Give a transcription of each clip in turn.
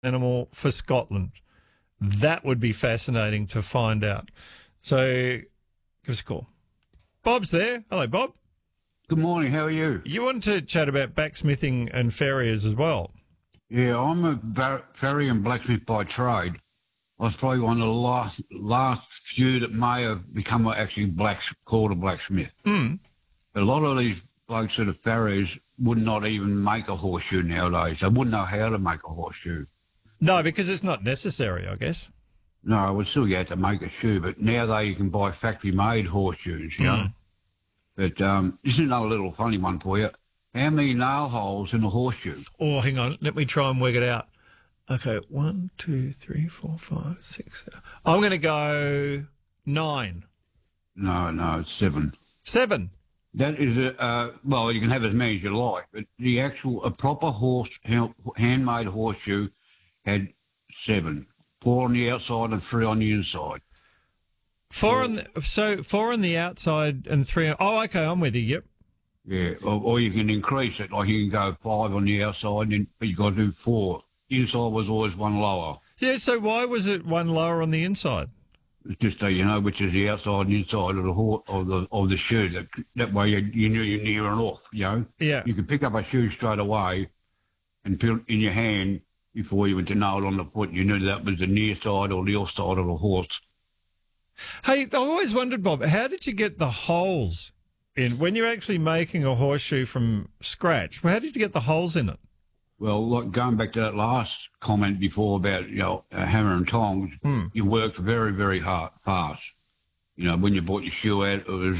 animal for Scotland? That would be fascinating to find out. So give us a call. Bob's there. Hello, Bob. Good morning. How are you? You want to chat about backsmithing and farriers as well? Yeah, I'm a farrier and blacksmith by trade. I was probably one of the last few that may have become actually called a blacksmith. Mm. A lot of these blokes that are farriers would not even make a horseshoe nowadays. They wouldn't know how to make a horseshoe. No, because it's not necessary, I guess. No, I would still get to make a shoe, but now you can buy factory-made horseshoes, you know. But this is another little funny one for you. How many nail holes in a horseshoe? Oh, hang on. Let me try and work it out. Okay, 1, 2, 3, 4, 5, 6, 7. I'm going to go 9. No, it's 7. 7? That is well, you can have as many as you like, but a proper handmade horseshoe had 7. 4 on the outside and 3 on the inside. 4 on the outside and 3 on... Oh, okay, I'm with you, yep. Yeah, or you can increase it, like you can go 5 on the outside, but you've got to do 4. Inside was always one lower. Yeah, so why was it one lower on the inside? It's just so you know which is the outside and inside of the shoe. That way you knew you're near enough, you know? Yeah. You could pick up a shoe straight away and put it in your hand before you went to nail it on the foot. You knew that was the near side or the off side of the horse. Hey, I've always wondered, Bob, how did you get the holes in when you're actually making a horseshoe from scratch? How did you get the holes in it? Well, like going back to that last comment before about, hammer and tongs, you worked very, very fast. You know, when you bought your shoe out, it was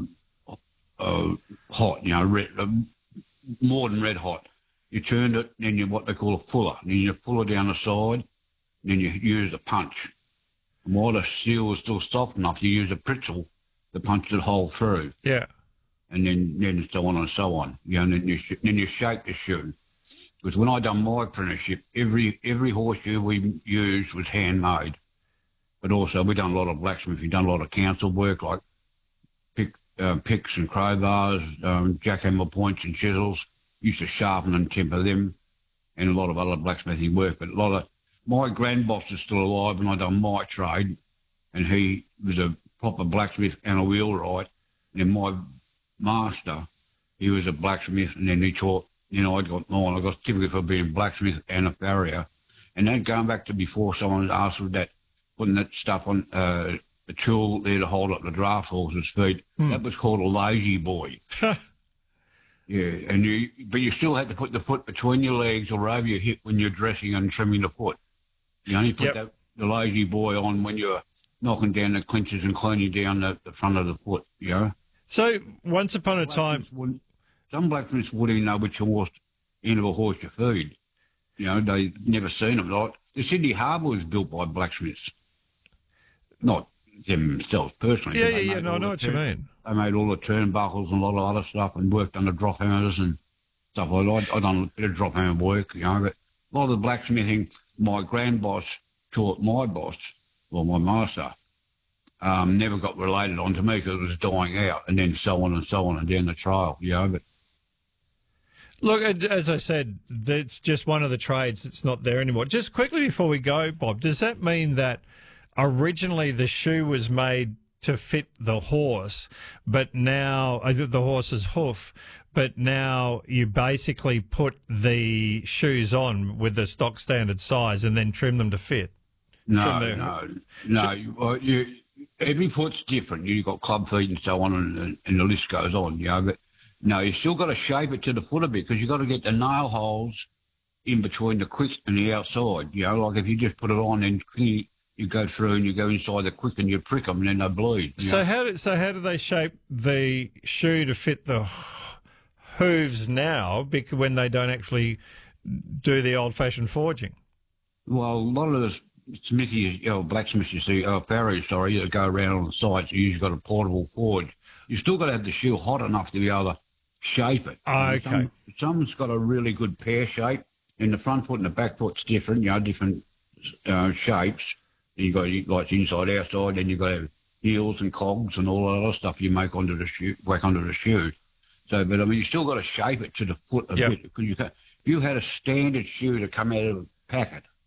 hot, more than red hot. You turned it, then you what they call a fuller. Then you fuller down the side, then you use a punch. And while the steel was still soft enough, you use a Pritzl to punch the hole through. Yeah. And then so on and so on. And then you shape the shoe. Because when I done my apprenticeship, every horseshoe we used was handmade. But also we done a lot of blacksmithing, we done a lot of council work like picks and crowbars, jackhammer points and chisels. Used to sharpen and temper them, and a lot of other blacksmithing work. But my grandboss is still alive, and I done my trade, and he was a proper blacksmith and a wheelwright. And then my master, he was a blacksmith, and then he taught. I got mine. I got certificate for being blacksmith and a farrier. And then going back to before someone asked with that, putting that stuff on a tool there to hold up the draft horse's feet, that was called a lazy boy. Yeah, but you still had to put the foot between your legs or over your hip when you're dressing and trimming the foot. You only put the lazy boy on when you're knocking down the clinches and cleaning down the front of the foot, you know. So once upon a time... Some blacksmiths wouldn't even know which horse, end of a horse you feed. You know, they never seen them. Like, the Sydney Harbour was built by blacksmiths. Not themselves personally. Yeah, no, I know what you mean. They made all the turnbuckles and a lot of other stuff and worked on the drop hammers and stuff like that. I done a bit of drop hammer work, but a lot of the blacksmithing, my grandboss taught my boss, or my master, never got related on to me because it was dying out, and then so on and down the trail, but... Look, as I said, it's just one of the trades that's not there anymore. Just quickly before we go, Bob, does that mean that originally the shoe was made to fit the horse, but now the horse's hoof, but now you basically put the shoes on with the stock standard size and then trim them to fit? No. Every foot's different. You've got club feet and so on, and the list goes on, but... No, you still got to shape it to the foot a bit because you've got to get the nail holes in between the quick and the outside. Like if you just put it on and you go through and you go inside the quick and you prick them and then they bleed. So how do they shape the shoe to fit the hooves now when they don't actually do the old-fashioned forging? Well, a lot of the smithy, blacksmiths, farriers, that go around on the sides, you usually got a portable forge. You still got to have the shoe hot enough to be able to shape it. Okay. Some's got a really good pear shape, and the front foot and the back foot's different, different shapes. You got like inside, outside, then you got to have heels and cogs and all that other stuff you make onto the shoe, whack onto the shoe. So, but you still got to shape it to the foot a bit because if you had a standard shoe to come out of a packet,